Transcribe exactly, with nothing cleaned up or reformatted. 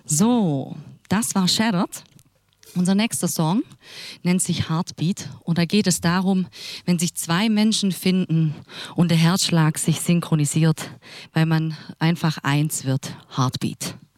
So, das war Shattered. Unser nächster Song nennt sich Heartbeat und da geht es darum, wenn sich zwei Menschen finden und der Herzschlag sich synchronisiert, weil man einfach eins wird. Heartbeat.